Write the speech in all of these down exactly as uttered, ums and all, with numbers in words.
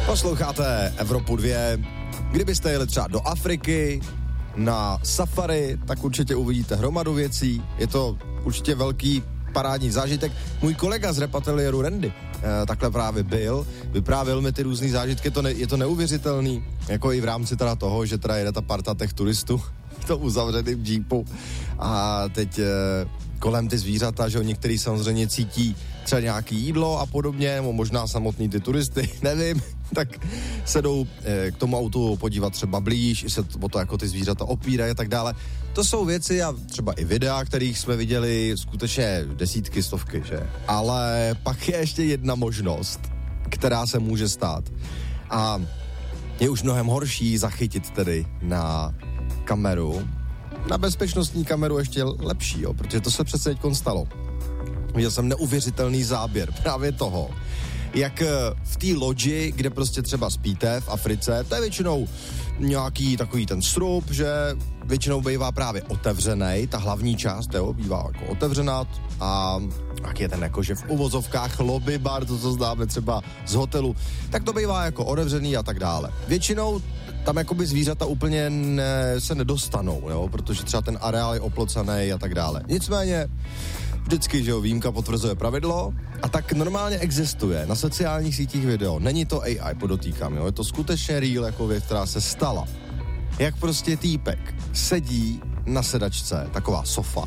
Posloucháte Evropu dvě. Kdybyste jeli třeba do Afriky na safari, tak určitě uvidíte hromadu věcí. Je to určitě velký parádní zážitek. Můj kolega z repateliéru Randy eh, takhle právě byl, vyprávěl mi ty různý zážitky, to ne, je to neuvěřitelný, jako i v rámci teda toho, že teda jede ta parta těch turistů v tom uzavřeném džípu a teď eh, kolem ty zvířata, že některý samozřejmě cítí třeba nějaký jídlo a podobně, možná samotný ty turisty, nevím, tak se jdou eh, k tomu autu podívat třeba blíž, i se o to jako ty zvířata opírají a tak dále. To jsou věci a třeba i videa, kterých jsme viděli skutečně desítky, stovky, že? Ale pak je ještě jedna možnost, která se může stát. A je už mnohem horší zachytit tedy na kameru. Na bezpečnostní kameru ještě lepší, jo, protože to se přece teď stalo. Viděl jsem neuvěřitelný záběr právě toho, jak v té loďi, kde prostě třeba spíte v Africe, to je většinou nějaký takový ten srub, že většinou bývá právě otevřenej, ta hlavní část, jo, bývá jako otevřená a jak je ten jakože v uvozovkách lobby bar, to co známe třeba z hotelu, tak to bývá jako otevřený a tak dále. Většinou tam jakoby zvířata úplně ne, se nedostanou, jo, protože třeba ten areál je oplocený a tak dále. Nicméně vždycky, že jo, výjimka potvrzuje pravidlo a tak normálně existuje na sociálních sítích video. Není to A I, podotýkám, jo, je to skutečně real jako věc, která se stala. Jak prostě týpek sedí na sedačce, taková sofa.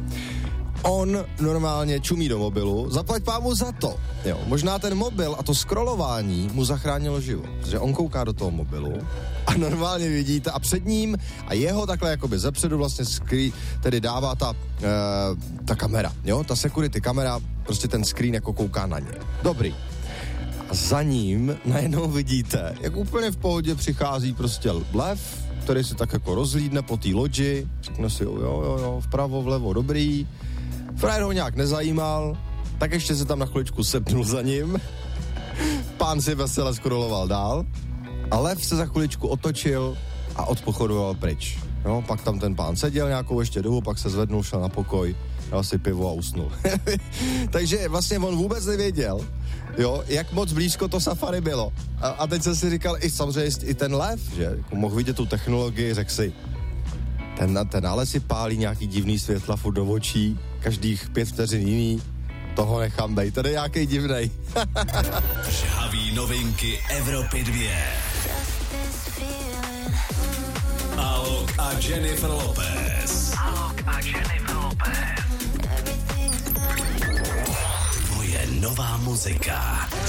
On normálně čumí do mobilu, zaplať pámu za to. Jo, možná ten mobil a to scrollování mu zachránilo život, protože on kouká do toho mobilu a normálně vidíte a před ním a jeho takhle jakoby zepředu vlastně skrý, tedy dává ta, e, ta kamera, jo, ta security kamera, prostě ten screen jako kouká na ně. Dobrý. A za ním najednou vidíte, jak úplně v pohodě přichází prostě lev, který se tak jako rozhlídne po té loďi, řekne si jo, jo, jo, jo, vpravo, vlevo, dobrý. Frajer ho nějak nezajímal, tak ještě se tam na chviličku sepnul za ním. Pán si vesele scrolloval dál a lev se za chviličku otočil a odpochodoval pryč. No, pak tam ten pán seděl nějakou ještě dobu, pak se zvednul, šel na pokoj, dal si pivo a usnul. Takže vlastně on vůbec nevěděl, jo, jak moc blízko to safari bylo. A, a teď jsem si říkal, i samozřejmě i ten lev, že jako mohl vidět tu technologii, řekl si, ten, ten ale si pálí nějaký divný světla furt do očí, každých pět vteřin jiný, toho nechám bejt, to je nějaký divnej. Žhavý novinky Evropy dvě. Alok a Jennifer Lopez. Alok a Jennifer Lopez. Tvoje nová muzika.